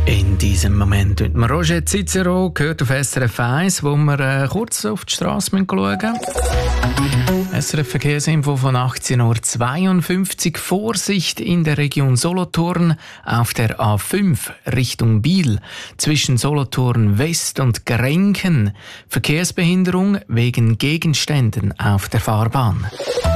In diesem Moment mit Roger Cicero gehört auf SRF 1, wo wir kurz auf die Straße schauen müssen. SRF Verkehrsinfo von 18:52 Uhr. Vorsicht in der Region Solothurn auf der A5 Richtung Biel zwischen Solothurn West und Grenken. Verkehrsbehinderung wegen Gegenständen auf der Fahrbahn.